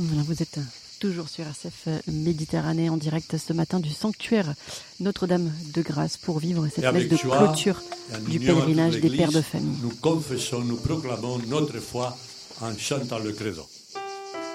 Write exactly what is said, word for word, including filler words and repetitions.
Voilà, vous êtes toujours sur R C F Méditerranée en direct ce matin du sanctuaire Notre-Dame de Grâce pour vivre cette messe de clôture du pèlerinage des pères de famille. Nous confessons, nous proclamons notre foi en chantant le credo.